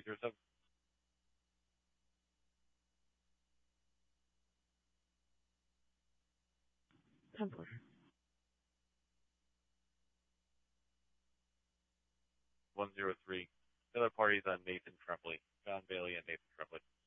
307. 10-4. 103. The other parties on Nathan Tremblay. John Bailey and Nathan Tremblay.